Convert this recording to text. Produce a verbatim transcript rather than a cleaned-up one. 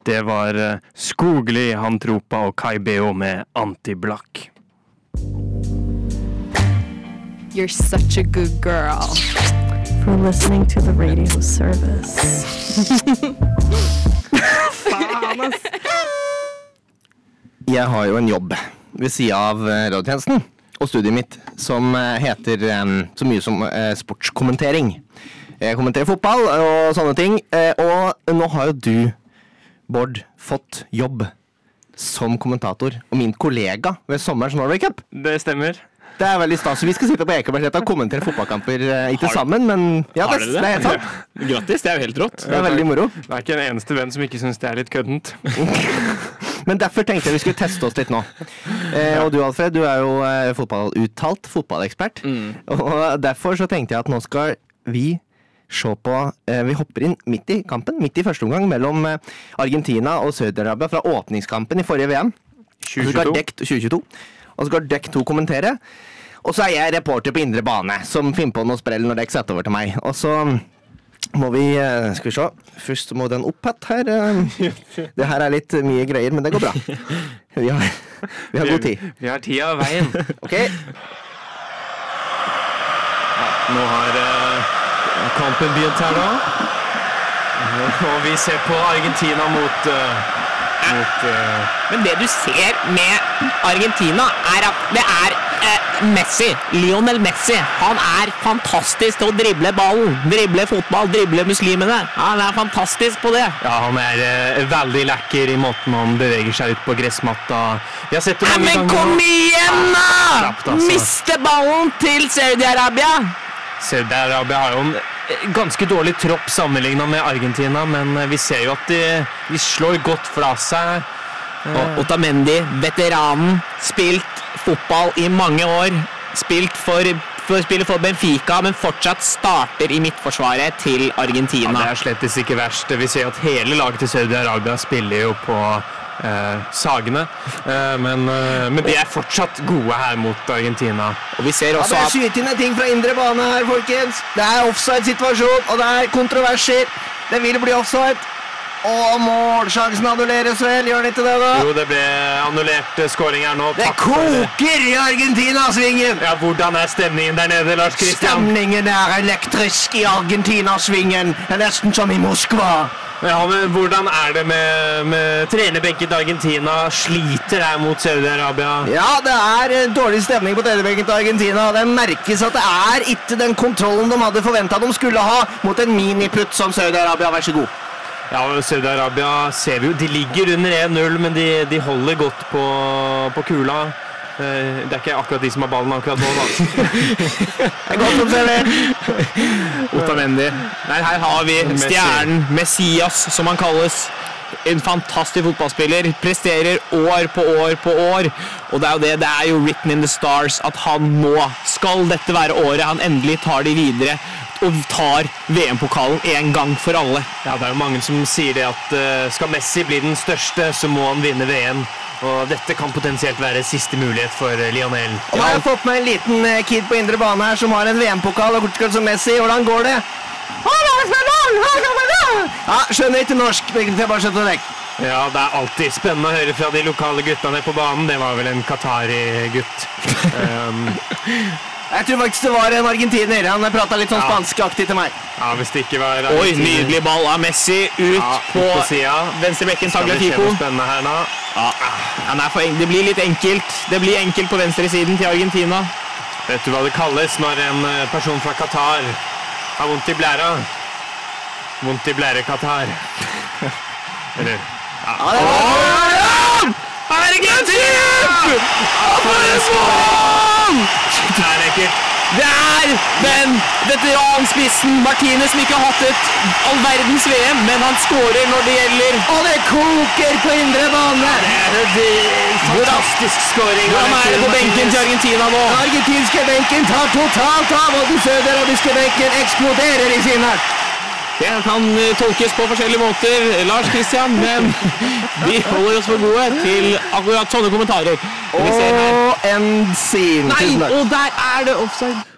Det var uh, Skogli, Hantropa og Kai Beo med Antiblakk. You're such a good girl. For listening to the radio service. Faen, ass. Jeg har jo en jobb ved siden av radiotjenesten og studiet mitt som heter um, så mye som uh, sportskommentering. Jeg kommenterer fotball og sånne ting, uh, og nå har jo du, Bård, fått jobb som kommentator og min kollega ved sommerens Norway Cup. Det stemmer. Det er veldig stas. Vi skal sitte på Ekebergsletta og kommentere fotballkamper, uh, ikke sammen, men ja, det, det er helt sant. Grattis, det er jo helt rått. Det er veldig moro. Det er ikke en eneste venn som ikke synes det er litt køddent. Men derfor tenkte jeg vi skulle teste oss litt nå. Eh, og du, Alfred, du er jo eh, fotballuttalt fotballekspert. Mm. Og derfor så tenkte jeg at nå skal vi se på eh, vi hopper inn midt i kampen, midt i første omgang mellom eh, Argentina og Saudi-Arabia fra åpningskampen i forrige V M tjue tjueto. Og så skal dekk to kommentere. Og så er jeg reporter på indre bane som finner på noe sprell når dekk setter over til meg. Og så må vi, skal vi se, først må den opp her. Det her er litt mye greier, men det går bra. Vi har, vi har god tid. Vi har tid av veien. Ok. Ja, nå har uh, kampen begynt her da. Og vi ser på Argentina mot... Uh, mot uh... Men det du ser med Argentina er at det er eh, Messi, Lionel Messi. Han er fantastisk til å drible ballen, drible fotball, drible muslimene. Han er fantastisk på det. Ja, han er eh, veldig lekker i måten han beveger seg ut på gressmatta. Vi har sett det mange ja, men ganger. kom igjen da! Slapt, altså. Miste ballen til Saudi-Arabia. Saudi-Arabia har jo en ganske dårlig tropp sammenlignet med Argentina, men vi ser jo at de, de slår godt fra seg. Og Otamendi, veteranen, spilt fotball i mange år, spilt for, for spille for Benfica, men fortsatt starter i midtforsvaret til Argentina. Ja, det er slettes ikke verst. Vi ser at hele laget til Saudi-Arabia spiller jo på eh, sagene, eh, men, eh, men de er fortsatt gode her mot Argentina. Og vi ser også ja, det er skytende ting fra indre bane her, folkens. Det er offside-situasjon, og det er kontroverser. Det vil bli offside. Og målsjansen annulleres vel, gjør det ikke det da? Jo, det ble annullert skåring her nå. Det koker i Argentina-svingen! Ja, hvordan er stemningen der nede, Lars Christian? Stemningen er elektrisk i Argentina-svingen. Det er nesten som i Moskva. Ja, men hvordan er det med, med trenerbenken til Argentina? Sliter der mot Saudi-Arabia? Ja, det er dårlig stemning på trenerbenken til Argentina. Det merkes at det er ikke den kontrollen de hadde forventet de skulle ha mot en miniputt som Saudi-Arabia. Vær så god. Ja, Saudi-Arabia ser vi jo, de ligger under en null, men de, de holder godt på, på kula. Det er ikke akkurat de som har ballen akkurat nå, da. Det er godt observert. Otamendi. Nei, her har vi stjernen, Messias, som han kalles. En fantastisk fotballspiller, presterer år på år på år. Og det er jo det, det er jo written in the stars at han nå skal dette være året han endelig tar de videre og tar V M-pokalen en gang for alle. Ja, det er jo mange som sier det at uh, skal Messi bli den største, så må han vinne V M. Og dette kan potensielt være siste mulighet for uh, Lionel. Og nå har jeg fått med en liten uh, kid på indre bane her som har en V M-pokal og kortskall som Messi. Hvordan går det? Ja, skjønner ikke norsk, det er bare skjønt deg. Ja, det er alltid spennende å høre fra de lokale guttene på banen. Det var vel en Qatari-gutt. um, Jeg tror faktisk det var en argentiner. Han pratet litt sånn ja. Spanskaktig til meg. Ja, hvis det ikke var argentiner. Oi, nydelig ball av Messi ut ja, på, på venstrebekken. Tagliafico. Her nå. Ja, han er for, det blir litt enkelt. Det blir enkelt på venstresiden til Argentina. Vet du hva det kalles når en person fra Qatar har vondt i blæra? Vondt i blære Qatar. Eller? Ja. Åh, Argentina! For en skål! Det er ekkert. Det er den veteranspissen Martinez som ikke har hatt et all verdens V M, men han skårer når det gjelder. Og det koker på indre bane. Det er det fantastisk skåring. Hvordan er det på benken til Argentina nå? Den argentinske benken tar totalt av, og den søderabiske benken eksploderer i sinne. Det kan tolkes på forskjellige måter, Lars Christian, men vi holder oss for gode til akkurat sånne kommentarer. Og en scene. Nei, og der er det offside.